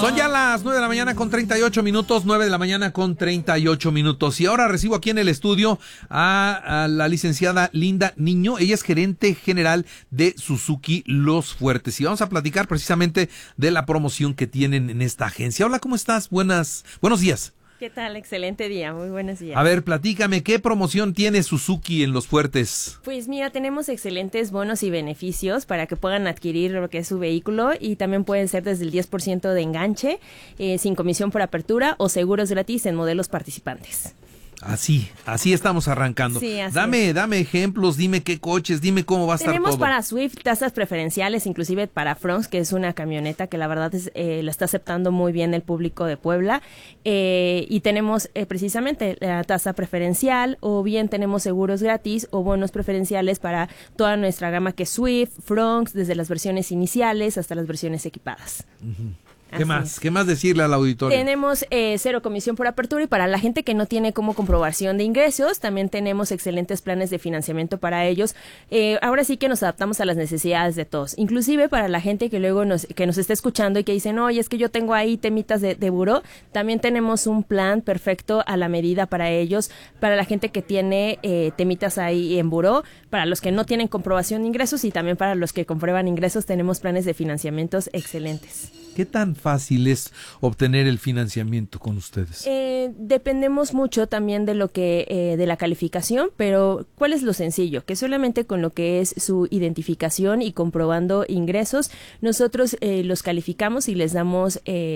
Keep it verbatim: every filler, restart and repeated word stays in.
Son ya las nueve de la mañana con treinta y ocho minutos, nueve de la mañana con treinta y ocho minutos. Y ahora recibo aquí en el estudio a, a la licenciada Linda Niño. Ella es gerente general de Suzuki Los Fuertes. Y vamos a platicar precisamente de la promoción que tienen en esta agencia. Hola, ¿cómo estás? Buenas, buenos días. ¿Qué tal? Excelente día, muy buenos días. A ver, platícame, ¿qué promoción tiene Suzuki en Los Fuertes? Pues mira, tenemos excelentes bonos y beneficios para que puedan adquirir lo que es su vehículo y también pueden ser desde el diez por ciento de enganche, eh, sin comisión por apertura o seguros gratis en modelos participantes. Así, así estamos arrancando. Sí, así dame, es. dame ejemplos, dime qué coches, dime cómo va a estar todo. Tenemos para Swift tasas preferenciales, inclusive para Fronx, que es una camioneta que la verdad es, eh, la está aceptando muy bien el público de Puebla. Eh, y tenemos eh, precisamente la tasa preferencial, o bien tenemos seguros gratis o bonos preferenciales para toda nuestra gama que es Swift, Fronx, desde las versiones iniciales hasta las versiones equipadas. Uh-huh. ¿Qué Así más? es. ¿Qué más decirle al auditorio? Tenemos eh, cero comisión por apertura y para la gente que no tiene como comprobación de ingresos, también tenemos excelentes planes de financiamiento para ellos. Eh, ahora sí que nos adaptamos a las necesidades de todos. Inclusive para la gente que luego nos, que nos está escuchando y que dicen, oye, es que yo tengo ahí temitas de, de buró, también tenemos un plan perfecto a la medida para ellos, para la gente que tiene eh, temitas ahí en buró, para los que no tienen comprobación de ingresos y también para los que comprueban ingresos, tenemos planes de financiamientos excelentes. ¿Qué tan fácil es obtener el financiamiento con ustedes? Eh, dependemos mucho también de lo que eh, de la calificación, pero ¿cuál es lo sencillo? Que solamente con lo que es su identificación y comprobando ingresos, nosotros eh, los calificamos y les damos eh,